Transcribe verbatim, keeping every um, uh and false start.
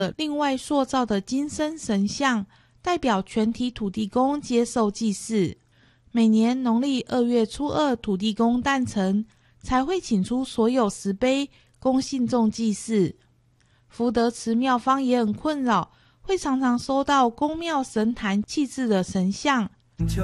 另外塑造的金身神像，代表全体土地公接受祭祀。每年农历二月初二土地公诞辰，才会请出所有石碑供信众祭祀。福德祠庙方也很困扰，会常常收到公庙神坛弃置的神像，